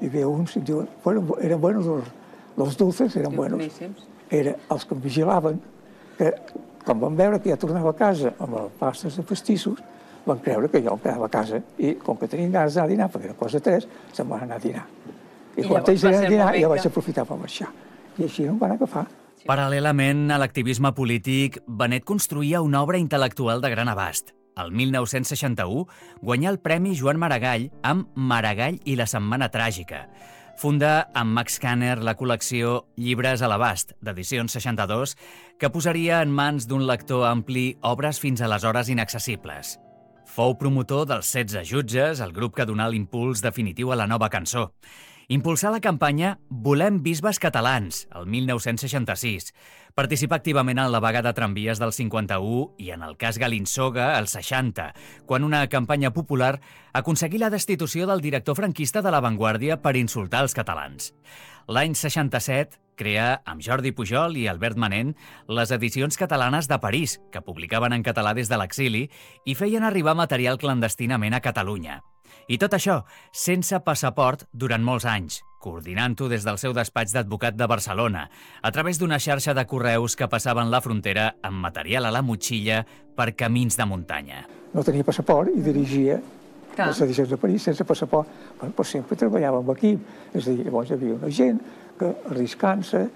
hi havia uns que diuen, eren buenos los dulces, eren buenos. Eren els que em vigilaven, que quan van veure que ja tornava a casa amb les pastes de pastissos, van creure que jo em quedava a casa i com que tenien ganes d'anar a dinar, perquè era cosa 3, se'n van anar a dinar. I quan ells anaven a dinar ja vaig aprofitar per marxar. I així em van agafar. Paral·lelament a l'activisme polític, Benet construïa una obra intel·lectual de gran abast. El 1961 guanyà el Premi Joan Maragall amb Maragall i la setmana tràgica. Funda amb Max Kanner la col·lecció Llibres a l'abast, d'edicions 62, que posaria en mans d'un lector ampli obres fins aleshores inaccessibles. Fou promotor dels 16 jutges, el grup que donà l'impuls definitiu a la nova cançó. Impulsà la campanya Volem bisbes catalans, el 1966. Participà activament en la vaga de tramvies del 51 i en el cas Galinsoga, el 60, quan una campanya popular aconseguí la destitució del director franquista de La Vanguardia per insultar els catalans. L'any 67 crea, amb Jordi Pujol i Albert Manent, les edicions catalanes de París, que publicaven en català des de l'exili i feien arribar material clandestinament a Catalunya. I tot això sense passaport durant molts anys, coordinant-ho des del seu despatx d'advocat de Barcelona, a través d'una xarxa de correus que passaven la frontera amb material a la motxilla per camins de muntanya. No tenia passaport i dirigia les edicions de París sense passaport, però sempre treballava amb equip. És a dir, llavors hi havia una gent que, arriscant-se,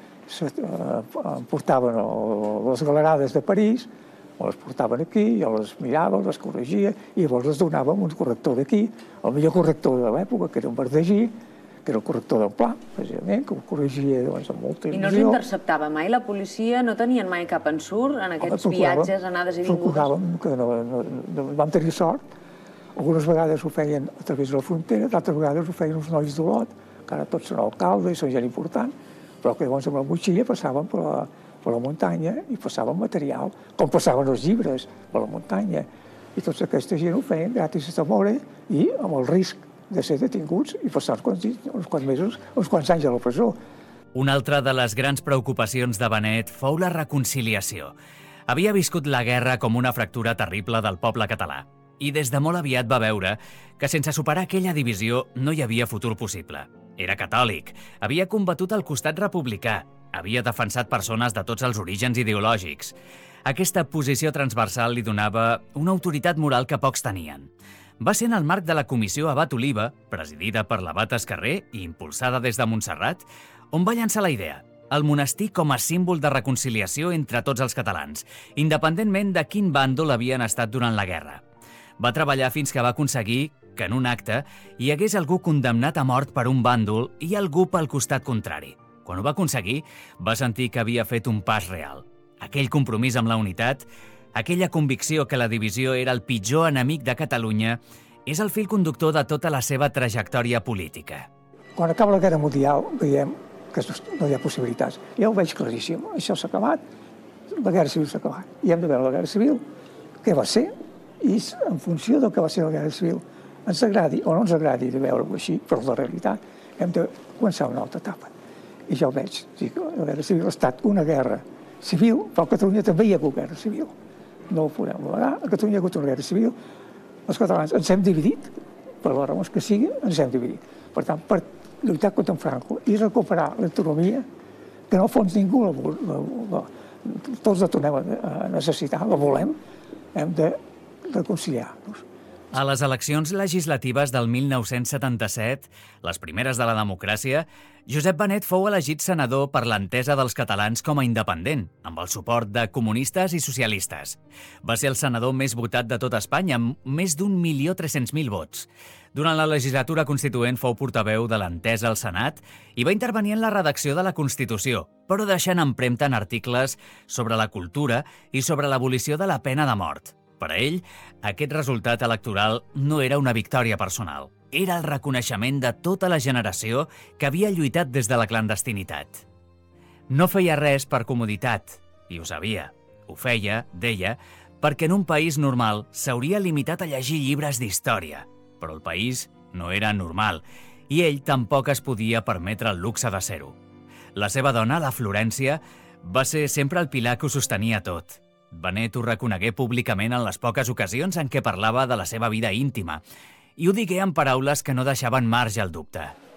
portaven les galerades de París, les portaven aquí, jo les mirava, les corregia, i llavors les donava amb un corrector d'aquí, el millor corrector de l'època, que era un verdegí, que era el corrector del Pla, precisament, que ho corregia amb molta il·lusió. I no els interceptava mai la policia? No tenien mai cap ensurt en aquests viatges, anades i vingudes? Procuràvem, que no vam tenir sort. Algunes vegades ho feien a través de la frontera, d'altres vegades ho feien uns nois d'Olot, que ara tots són alcaldes i són gent important, però que llavors amb la motxilla passaven per la muntanya i passaven material, com passaven els llibres per la muntanya. I tota aquesta gent ho feien gratis a Zamora i amb el risc de ser detinguts i passar uns quants mesos, uns quants anys a la presó. Una altra de les grans preocupacions de Benet fou la reconciliació. Havia viscut la guerra com una fractura terrible del poble català i des de molt aviat va veure que sense superar aquella divisió no hi havia futur possible. Era catòlic, havia combatut al costat republicà, havia defensat persones de tots els orígens ideològics. Aquesta posició transversal li donava una autoritat moral que pocs tenien. Va ser en el marc de la Comissió Abat Oliva, presidida per l'Abat Escarrer i impulsada des de Montserrat, on va llançar la idea, el monestir com a símbol de reconciliació entre tots els catalans, independentment de quin bàndol havien estat durant la guerra. Va treballar fins que va aconseguir que en un acte hi hagués algú condemnat a mort per un bàndol i algú pel costat contrari. Quan ho va aconseguir, va sentir que havia fet un pas real. Aquell compromís amb la unitat, aquella convicció que la divisió era el pitjor enemic de Catalunya, és el fil conductor de tota la seva trajectòria política. Quan acaba la Guerra Mundial, veiem que no hi ha possibilitats. Ja ho veig claríssim. Això s'ha acabat, la Guerra Civil s'ha acabat. I hem de veure la Guerra Civil, què va ser, i en funció del que va ser la Guerra Civil, ens agradi o no ens agradi de veure-ho així, però la realitat, hem de començar una altra etapa. I ja ho veig. La Guerra Civil ha estat una guerra civil, però a Catalunya també hi ha hagut guerra civil. No ho podem negar. A Catalunya hi ha hagut una guerra civil. Els catalans ens hem dividit, per les raons que siguin, ens hem dividit. Per tant, per lluitar contra en Franco i recuperar l'autonomia, que en el fons ningú tots la tornem a necessitar, la volem, hem de reconciliar-nos. A les eleccions legislatives del 1977, les primeres de la democràcia, Josep Benet fou elegit senador per l'entesa dels catalans com a independent, amb el suport de comunistes i socialistes. Va ser el senador més votat de tot Espanya, amb més d'1.300.000 vots. Durant la legislatura constituent fou portaveu de l'entesa al Senat i va intervenir en la redacció de la Constitució, però deixant empremta en articles sobre la cultura i sobre l'abolició de la pena de mort. Per a ell, aquest resultat electoral no era una victòria personal. Era el reconeixement de tota la generació que havia lluitat des de la clandestinitat. No feia res per comoditat, i ho sabia. Ho feia, deia, perquè en un país normal s'hauria limitat a llegir llibres d'història. Però el país no era normal, i ell tampoc es podia permetre el luxe de ser-ho. La seva dona, la Florència, va ser sempre el pilar que ho sostenia tot. Benet ho reconegué públicament en les poques ocasions en què parlava de la seva vida íntima i ho digué en paraules que no deixaven marge al dubte.